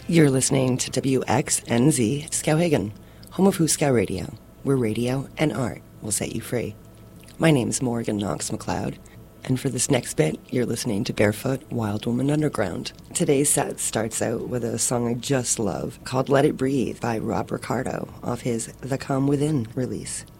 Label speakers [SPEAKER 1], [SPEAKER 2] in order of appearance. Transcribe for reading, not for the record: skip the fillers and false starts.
[SPEAKER 1] You're listening to WXNZ Skowhegan, home of Huskow Radio, where radio and art will set you free. My name's Morgan Knox McLeod, and for this next bit, you're listening to Barefoot Wild Woman Underground. Today's set starts out with a song I just love called Let It Breathe by Rob Ricardo off his The Calm Within release.